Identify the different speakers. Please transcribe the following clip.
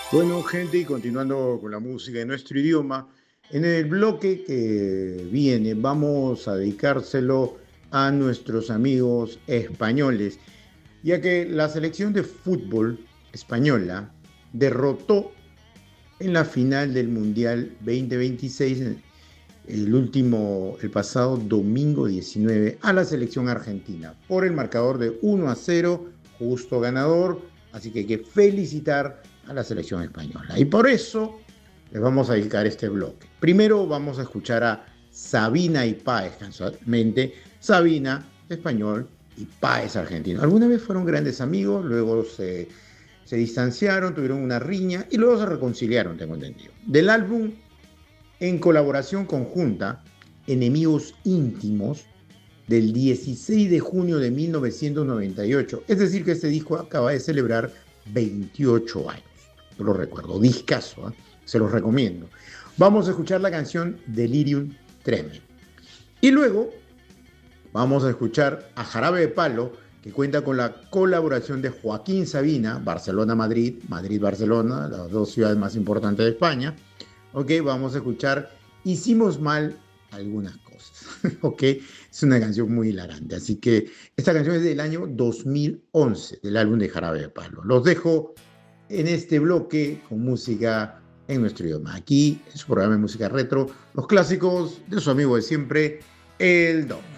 Speaker 1: Bueno, gente, y continuando con la música en nuestro idioma, en el bloque que viene vamos a dedicárselo a nuestros amigos españoles, ya que la selección de fútbol española derrotó en la final del Mundial 2026, el pasado domingo 19, a la selección argentina por el marcador de 1-0, justo ganador, así que hay que felicitar a la selección española. Y por eso les vamos a dedicar este bloque. Primero vamos a escuchar a Sabina y Páez, casualmente, Sabina, español, y Páez, argentino. Alguna vez fueron grandes amigos, luego se distanciaron, tuvieron una riña y luego se reconciliaron, tengo entendido. Del álbum en colaboración conjunta, Enemigos Íntimos, del 16 de junio de 1998. Es decir, que este disco acaba de celebrar 28 años. Yo lo recuerdo, discazo, ¿eh? Se los recomiendo. Vamos a escuchar la canción Delirium Tremens. Y luego vamos a escuchar a Jarabe de Palo, que cuenta con la colaboración de Joaquín Sabina, Barcelona-Madrid, Madrid-Barcelona, las dos ciudades más importantes de España. Ok, vamos a escuchar Hicimos mal algunas cosas. Ok, es una canción muy hilarante. Así que esta canción es del año 2011, del álbum de Jarabe de Palo. Los dejo en este bloque con música en nuestro idioma. Aquí, en su programa de música retro, los clásicos de su amigo de siempre, el Don.